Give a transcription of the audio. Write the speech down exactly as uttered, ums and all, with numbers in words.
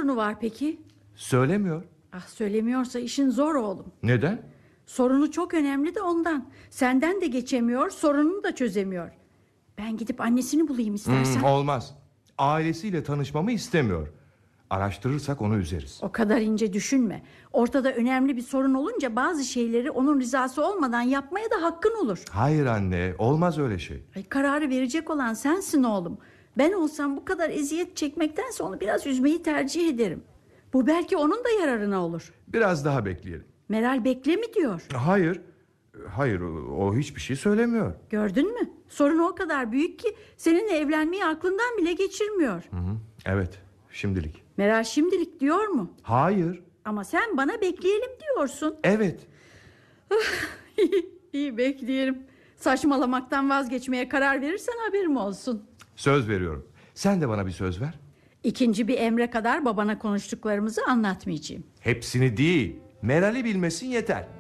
sorunu var peki? Söylemiyor. Ah, söylemiyorsa işin zor oğlum. Neden? Sorunu çok önemli de ondan. Senden de geçemiyor, sorununu da çözemiyor. Ben gidip annesini bulayım istersen. Hmm, olmaz. Ailesiyle tanışmamı istemiyor. Araştırırsak onu üzeriz. O kadar ince düşünme. Ortada önemli bir sorun olunca bazı şeyleri onun rızası olmadan yapmaya da hakkın olur. Hayır anne, olmaz öyle şey. Ay, kararı verecek olan sensin oğlum. Ben olsam bu kadar eziyet çekmektense onu biraz üzmeyi tercih ederim. Bu belki onun da yararına olur. Biraz daha bekleyelim. Meral bekle mi diyor? Hayır. Hayır, o hiçbir şey söylemiyor. Gördün mü? Sorun o kadar büyük ki seninle evlenmeyi aklından bile geçirmiyor. Hı hı, evet, şimdilik. Meral şimdilik diyor mu? Hayır. Ama sen bana bekleyelim diyorsun. Evet. İyi, bekleyelim. Saçmalamaktan vazgeçmeye karar verirsen haberim olsun. Söz veriyorum. Sen de bana bir söz ver. İkinci bir emre kadar babana konuştuklarımızı anlatmayacağım. Hepsini değil, Meral'i bilmesin yeter.